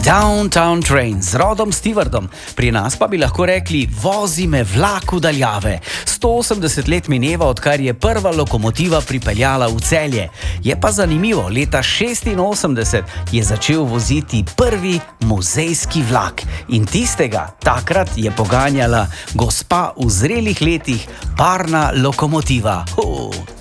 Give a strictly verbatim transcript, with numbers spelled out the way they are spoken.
Downtown Train z Rodom Stewardom, pri nas pa bi lahko rekli vozi me vlak v daljave. sto osemdeset let mineva, odkar je prva lokomotiva pripeljala v Celje. Je pa zanimivo, leta šestinosemdeset je začel voziti prvi muzejski vlak in tistega takrat je poganjala gospa v zrelih letih, parna lokomotiva. Huh.